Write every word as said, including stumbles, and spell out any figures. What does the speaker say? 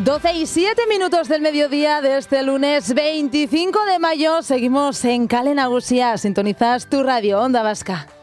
doce y siete minutos del mediodía de este lunes veinticinco de mayo. Seguimos en Kale Nagusia. Sintonizas tu radio, Onda Vasca.